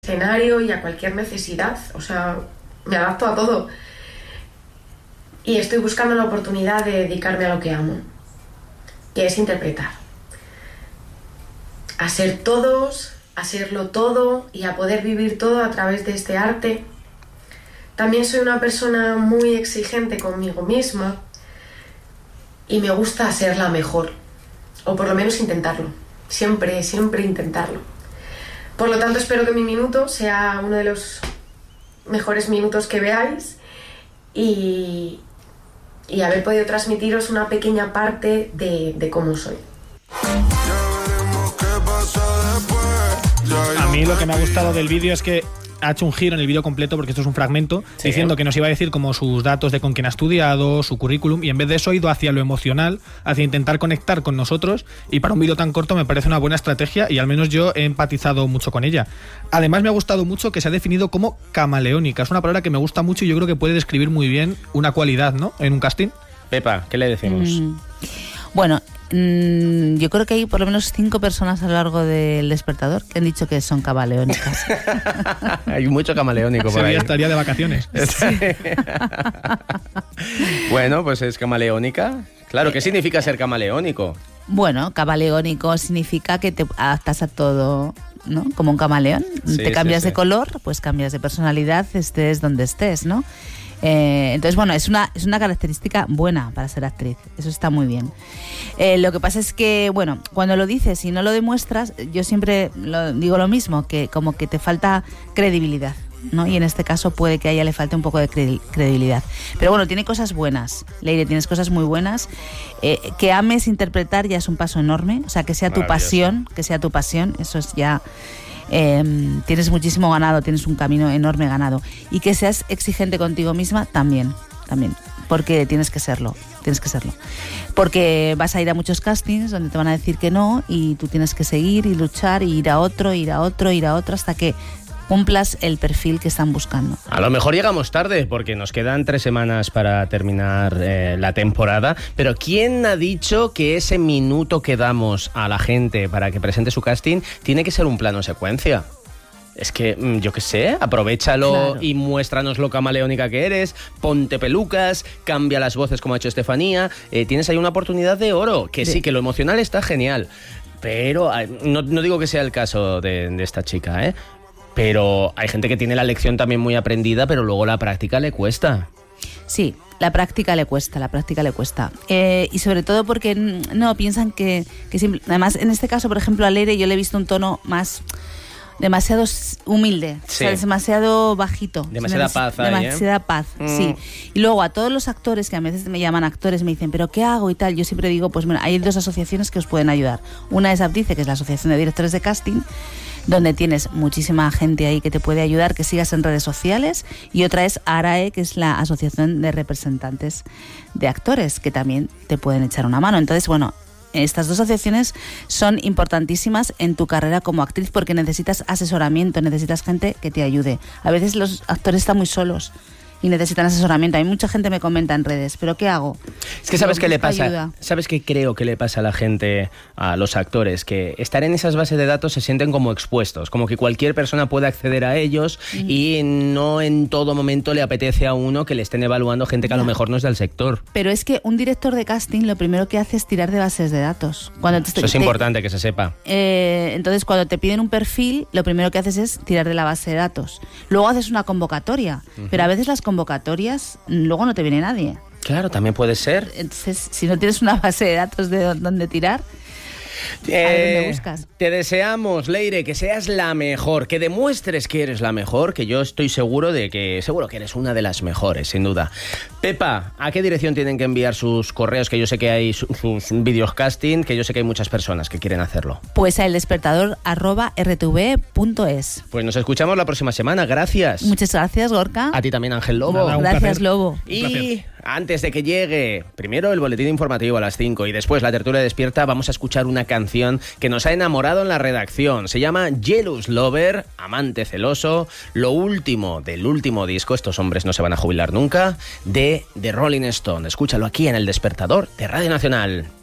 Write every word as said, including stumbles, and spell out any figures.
escenario y a cualquier necesidad, o sea, me adapto a todo. Y estoy buscando la oportunidad de dedicarme a lo que amo, que es interpretar. A ser todos, a serlo todo y a poder vivir todo a través de este arte. También soy una persona muy exigente conmigo misma y me gusta ser la mejor, o por lo menos intentarlo, siempre, siempre intentarlo. Por lo tanto, espero que mi minuto sea uno de los mejores minutos que veáis y, y haber podido transmitiros una pequeña parte de, de cómo soy. A mí lo que me ha gustado del vídeo es que ha hecho un giro en el vídeo completo, porque esto es un fragmento, sí, diciendo que nos iba a decir como sus datos de con quién ha estudiado, su currículum, y en vez de eso ha ido hacia lo emocional, hacia intentar conectar con nosotros, y para un vídeo tan corto me parece una buena estrategia y al menos yo he empatizado mucho con ella. Además me ha gustado mucho que se ha definido como camaleónica, es una palabra que me gusta mucho y yo creo que puede describir muy bien una cualidad, ¿no?, en un casting. Pepa, ¿qué le decimos? Mm. Bueno, mmm, yo creo que hay por lo menos cinco personas a lo largo del Despertador que han dicho que son camaleónicas. Hay mucho camaleónico por Ese ahí. día estaría de vacaciones. Sí. Bueno, pues es camaleónica. Claro, ¿qué significa ser camaleónico? Bueno, camaleónico significa que te adaptas a todo, ¿no? Como un camaleón. Sí, te cambias sí, sí. de color, pues cambias de personalidad, estés donde estés, ¿no? Eh, entonces, bueno, es una, es una característica buena para ser actriz, eso está muy bien. Eh, lo que pasa es que, bueno, cuando lo dices y no lo demuestras, yo siempre lo, digo lo mismo, que como que te falta credibilidad, ¿no? Y en este caso puede que a ella le falte un poco de credibilidad. Pero bueno, tiene cosas buenas, Leire, tienes cosas muy buenas. Eh, que ames interpretar ya es un paso enorme, o sea, que sea tu pasión, que sea tu pasión, eso es ya... Eh, tienes muchísimo ganado, tienes un camino enorme ganado. Y que seas exigente contigo misma también, también, porque tienes que serlo, tienes que serlo. Porque vas a ir a muchos castings donde te van a decir que no y tú tienes que seguir y luchar y ir a otro, ir a otro, ir a otro hasta que cumplas el perfil que están buscando. A lo mejor llegamos tarde porque nos quedan tres semanas para terminar eh, la temporada, pero ¿quién ha dicho que ese minuto que damos a la gente para que presente su casting tiene que ser un plano secuencia? Es que, yo qué sé, aprovéchalo, claro, y muéstranos lo camaleónica que eres, ponte pelucas, cambia las voces como ha hecho Estefanía, eh, tienes ahí una oportunidad de oro, que sí, sí que lo emocional está genial, pero no, no digo que sea el caso de, de esta chica, ¿eh? Pero hay gente que tiene la lección también muy aprendida, pero luego la práctica le cuesta. Sí, la práctica le cuesta, la práctica le cuesta. Eh, y sobre todo porque no piensan que, que simple, además en este caso, por ejemplo, a Leire yo le he visto un tono más demasiado humilde, sí, o sea, demasiado bajito. Demasiada paz ahí, Demasiada ¿eh? paz, mm. sí. Y luego a todos los actores, que a veces me llaman actores, me dicen, ¿pero qué hago y tal? Yo siempre digo, pues bueno, hay dos asociaciones que os pueden ayudar. Una es Abdice, que es la Asociación de Directores de Casting, donde tienes muchísima gente ahí que te puede ayudar, que sigas en redes sociales, y otra es ARAE, que es la Asociación de Representantes de Actores, que también te pueden echar una mano. Entonces, bueno, estas dos asociaciones son importantísimas en tu carrera como actriz porque necesitas asesoramiento, necesitas gente que te ayude. A veces los actores están muy solos y necesitan asesoramiento. Hay mucha gente que me comenta en redes, ¿pero qué hago? Es que ¿sabes qué le pasa? Ayuda. ¿Sabes qué creo que le pasa a la gente, a los actores? Que estar en esas bases de datos se sienten como expuestos, como que cualquier persona puede acceder a ellos, mm. y no en todo momento le apetece a uno que le estén evaluando gente que a lo mejor no es del sector. Pero es que un director de casting lo primero que hace es tirar de bases de datos. Cuando te, Eso es te, importante que se sepa. Eh, entonces, cuando te piden un perfil, lo primero que haces es tirar de la base de datos. Luego haces una convocatoria, uh-huh. pero a veces las convocatorias luego no te viene nadie. Claro, también puede ser. Entonces, si no tienes una base de datos de dónde tirar, eh, ¿a dónde buscas? Te deseamos, Leire, que seas la mejor, que demuestres que eres la mejor, que yo estoy seguro de que seguro que eres una de las mejores, sin duda. Pepa, ¿a qué dirección tienen que enviar sus correos? Que yo sé que hay sus, sus vídeos casting, que yo sé que hay muchas personas que quieren hacerlo. Pues a eldespertador arroba r t v punto es. Pues nos escuchamos la próxima semana, gracias. Muchas gracias, Gorka. A ti también, Ángel Lobo. Nada, gracias, placer. Lobo. Y antes de que llegue primero el boletín informativo a las cinco y después la tertulia despierta, vamos a escuchar una canción que nos ha enamorado en la redacción. Se llama Jealous Lover, amante celoso, lo último del último disco, estos hombres no se van a jubilar nunca, de The Rolling Stone. Escúchalo aquí en El Despertador de Radio Nacional.